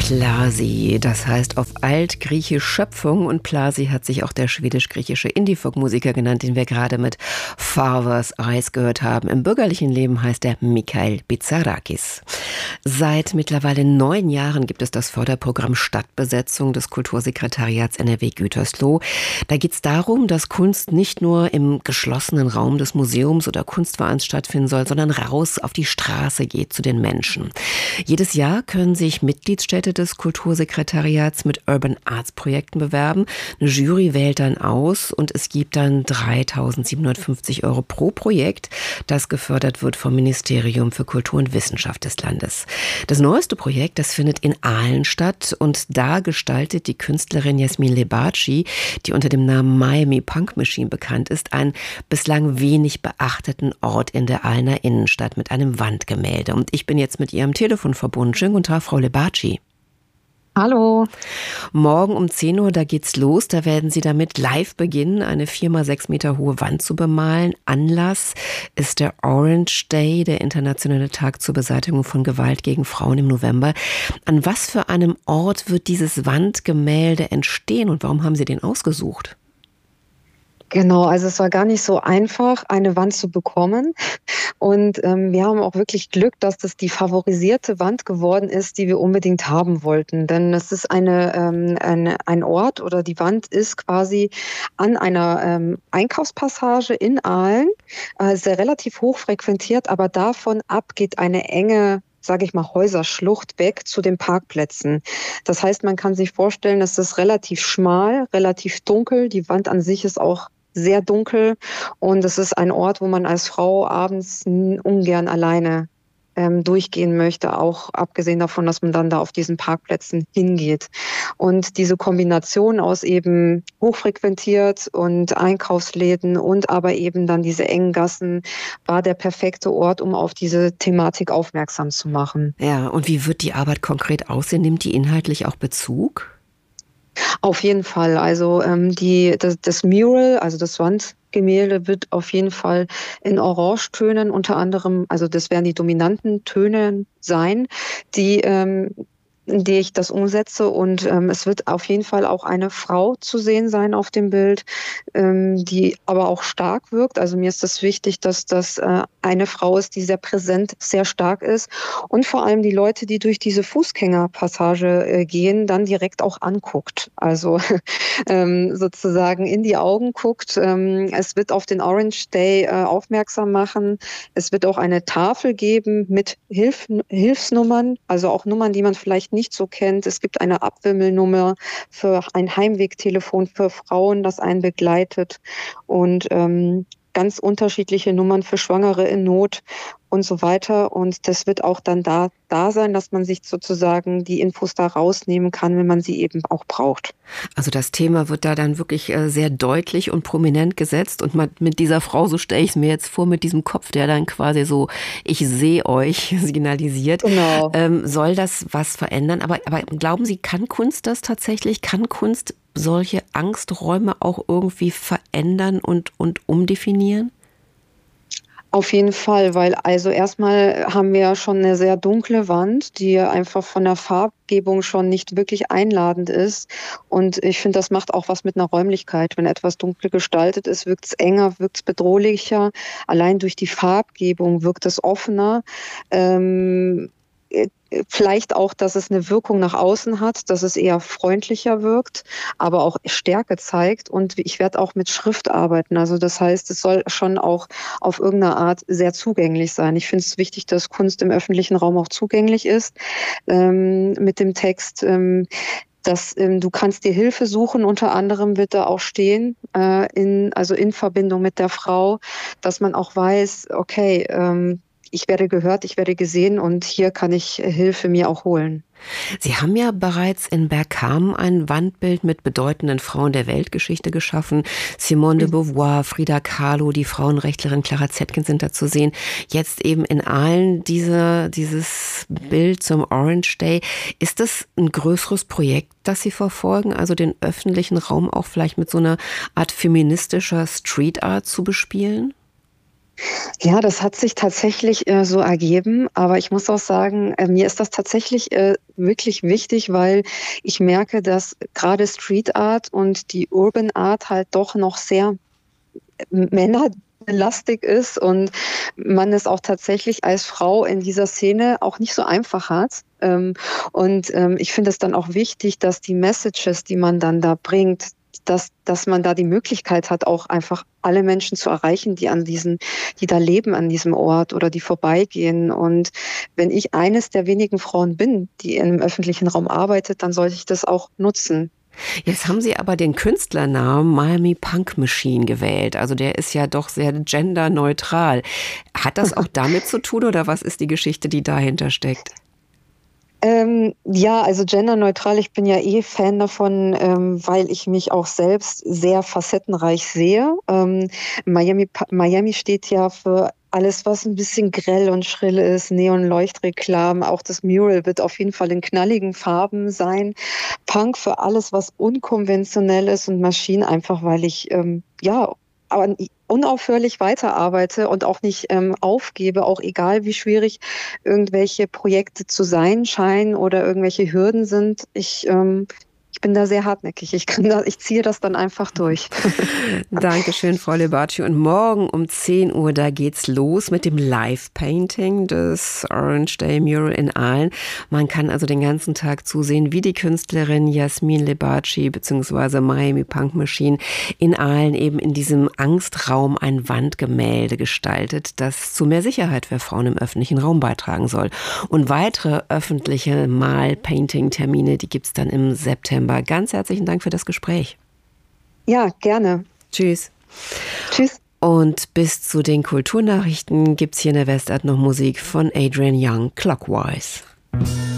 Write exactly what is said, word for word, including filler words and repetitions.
Plasi, das heißt auf Altgriechisch Schöpfung, und Plasi hat sich auch der schwedisch-griechische Indie-Folk-Musiker genannt, den wir gerade mit Father's Eyes gehört haben. Im bürgerlichen Leben heißt er Mikhail Bizarakis. Seit mittlerweile neun Jahren gibt es das Förderprogramm Stadtbesetzung des Kultursekretariats N R W Gütersloh. Da geht es darum, dass Kunst nicht nur im geschlossenen Raum des Museums oder Kunstvereins stattfinden soll, sondern raus auf die Straße geht zu den Menschen. Jedes Jahr können sich Mitgliedsstädte des Kultursekretariats mit Urban Arts Projekten bewerben. Eine Jury wählt dann aus und es gibt dann dreitausendsiebenhundertfünfzig Euro pro Projekt, das gefördert wird vom Ministerium für Kultur und Wissenschaft des Landes. Das neueste Projekt, das findet in Aalen statt, und da gestaltet die Künstlerin Jasmin Lebaci, die unter dem Namen Miami Punk Machine bekannt ist, einen bislang wenig beachteten Ort in der Aalener Innenstadt mit einem Wandgemälde. Und ich bin jetzt mit ihr am Telefon verbunden. Schönen guten Tag, Frau Lebaci. Hallo. Morgen um zehn Uhr, da geht's los. Da werden Sie damit live beginnen, eine vier mal sechs Meter hohe Wand zu bemalen. Anlass ist der Orange Day, der internationale Tag zur Beseitigung von Gewalt gegen Frauen im November. An was für einem Ort wird dieses Wandgemälde entstehen und warum haben Sie den ausgesucht? Genau, also es war gar nicht so einfach, eine Wand zu bekommen. Und ähm, wir haben auch wirklich Glück, dass das die favorisierte Wand geworden ist, die wir unbedingt haben wollten. Denn es ist eine, ähm, eine, ein Ort, oder die Wand ist quasi an einer ähm, Einkaufspassage in Aalen, äh, sehr relativ hoch frequentiert, aber davon ab geht eine enge, sage ich mal, Häuserschlucht weg zu den Parkplätzen. Das heißt, man kann sich vorstellen, es ist relativ schmal, relativ dunkel. Die Wand an sich ist auch sehr dunkel, und es ist ein Ort, wo man als Frau abends ungern alleine ähm, durchgehen möchte, auch abgesehen davon, dass man dann da auf diesen Parkplätzen hingeht. Und diese Kombination aus eben hochfrequentiert und Einkaufsläden und aber eben dann diese engen Gassen war der perfekte Ort, um auf diese Thematik aufmerksam zu machen. Ja, und wie wird die Arbeit konkret aussehen? Nimmt die inhaltlich auch Bezug? Auf jeden Fall. Also ähm, die, das, das Mural, also das Wandgemälde, wird auf jeden Fall in Orangetönen unter anderem, also das werden die dominanten Töne sein, die ähm, in die ich das umsetze, und ähm, es wird auf jeden Fall auch eine Frau zu sehen sein auf dem Bild, ähm, die aber auch stark wirkt. Also mir ist das wichtig, dass das äh, eine Frau ist, die sehr präsent, sehr stark ist, und vor allem die Leute, die durch diese Fußgängerpassage äh, gehen, dann direkt auch anguckt. Also ähm, sozusagen in die Augen guckt. Ähm, es wird auf den Orange Day äh, aufmerksam machen. Es wird auch eine Tafel geben mit Hilf Hilfsnummern, also auch Nummern, die man vielleicht nicht nicht so kennt. Es gibt eine Abwimmelnummer für ein Heimwegtelefon für Frauen, das einen begleitet, und ähm, ganz unterschiedliche Nummern für Schwangere in Not und so weiter. Und das wird auch dann da, da sein, dass man sich sozusagen die Infos da rausnehmen kann, wenn man sie eben auch braucht. Also das Thema wird da dann wirklich äh, sehr deutlich und prominent gesetzt. Und mit, mit dieser Frau, so stelle ich es mir jetzt vor, mit diesem Kopf, der dann quasi so, ich sehe euch, signalisiert. Genau. Ähm, soll das was verändern? Aber, aber glauben Sie, kann Kunst das tatsächlich? Kann Kunst solche Angsträume auch irgendwie verändern und, und umdefinieren? Auf jeden Fall, weil also erstmal haben wir ja schon eine sehr dunkle Wand, die einfach von der Farbgebung schon nicht wirklich einladend ist. Und ich finde, das macht auch was mit einer Räumlichkeit. Wenn etwas dunkel gestaltet ist, wirkt es enger, wirkt es bedrohlicher. Allein durch die Farbgebung wirkt es offener. Ähm, Vielleicht auch, dass es eine Wirkung nach außen hat, dass es eher freundlicher wirkt, aber auch Stärke zeigt. Und ich werde auch mit Schrift arbeiten. Also das heißt, es soll schon auch auf irgendeine Art sehr zugänglich sein. Ich finde es wichtig, dass Kunst im öffentlichen Raum auch zugänglich ist. Ähm, mit dem Text, ähm, dass ähm, du kannst dir Hilfe suchen, unter anderem wird da auch stehen, äh, in, also in Verbindung mit der Frau, dass man auch weiß, okay, ähm, ich werde gehört, ich werde gesehen, und hier kann ich Hilfe mir auch holen. Sie haben ja bereits in Bergkamen ein Wandbild mit bedeutenden Frauen der Weltgeschichte geschaffen. Simone de Beauvoir, Frida Kahlo, die Frauenrechtlerin Clara Zetkin sind da zu sehen. Jetzt eben in Aalen diese, dieses Bild zum Orange Day. Ist das ein größeres Projekt, das Sie verfolgen? Also den öffentlichen Raum auch vielleicht mit so einer Art feministischer Street Art zu bespielen? Ja, das hat sich tatsächlich äh, so ergeben, aber ich muss auch sagen, äh, mir ist das tatsächlich äh, wirklich wichtig, weil ich merke, dass gerade Street Art und die Urban Art halt doch noch sehr männerlastig ist und man es auch tatsächlich als Frau in dieser Szene auch nicht so einfach hat. Ähm, und ähm, ich finde es dann auch wichtig, dass die Messages, die man dann da bringt, dass, dass man da die Möglichkeit hat, auch einfach alle Menschen zu erreichen, die an diesen, die da leben an diesem Ort oder die vorbeigehen. Und wenn ich eines der wenigen Frauen bin, die im öffentlichen Raum arbeitet, dann sollte ich das auch nutzen. Jetzt haben Sie aber den Künstlernamen Miami Punk Machine gewählt. Also der ist ja doch sehr genderneutral. Hat das auch damit zu tun oder was ist die Geschichte, die dahinter steckt? Ähm, ja, also genderneutral, ich bin ja eh Fan davon, ähm, weil ich mich auch selbst sehr facettenreich sehe. Ähm, Miami, Pa- Miami steht ja für alles, was ein bisschen grell und schrill ist, Neon-Leuchtreklamen, auch das Mural wird auf jeden Fall in knalligen Farben sein. Punk für alles, was unkonventionell ist und Maschinen einfach, weil ich ähm, ja aber unaufhörlich weiterarbeite und auch nicht ähm, aufgebe, auch egal wie schwierig irgendwelche Projekte zu sein scheinen oder irgendwelche Hürden sind. Ich, ähm, ich bin da sehr hartnäckig. Ich kann da, ich ziehe das dann einfach durch. Dankeschön, Frau Lebacci. Und morgen um zehn Uhr, da geht's los mit dem Live-Painting des Orange Day Mural in Aalen. Man kann also den ganzen Tag zusehen, wie die Künstlerin Jasmin Lebacci bzw. Miami Punk Machine in Aalen eben in diesem Angstraum ein Wandgemälde gestaltet, das zu mehr Sicherheit für Frauen im öffentlichen Raum beitragen soll. Und weitere öffentliche Mal-Painting-Termine, die gibt's dann im September. Ganz herzlichen Dank für das Gespräch. Ja, gerne. Tschüss. Tschüss. Und bis zu den Kulturnachrichten gibt's hier in der Westart noch Musik von Adrian Young, Clockwise.